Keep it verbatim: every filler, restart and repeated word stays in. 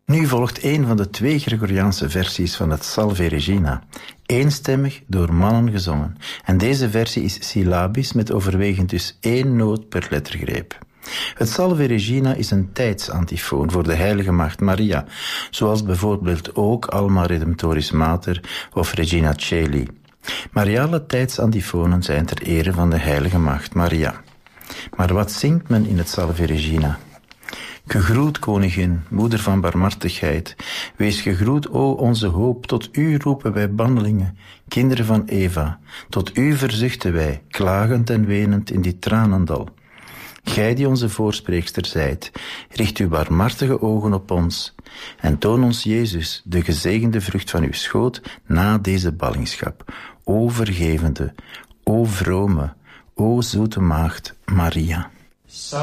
Nu volgt een van de twee Gregoriaanse versies van het Salve Regina, eenstemmig door mannen gezongen. En deze versie is syllabisch met overwegend dus één noot per lettergreep. Het Salve Regina is een tijdsantifoon voor de heilige maagd Maria, zoals bijvoorbeeld ook Alma Redemptoris Mater of Regina Caeli. Mariale tijdsantifonen zijn ter ere van de heilige maagd Maria. Maar wat zingt men in het Salve Regina? Gegroet, koningin, moeder van barmhartigheid. Wees gegroet, o onze hoop. Tot u roepen wij bannelingen, kinderen van Eva. Tot u verzuchten wij, klagend en wenend in die tranendal. Gij die onze voorspreekster zijt, richt uw barmhartige ogen op ons en toon ons Jezus, de gezegende vrucht van uw schoot, na deze ballingschap. O vergevende, o vrome, o zoete maagd Maria.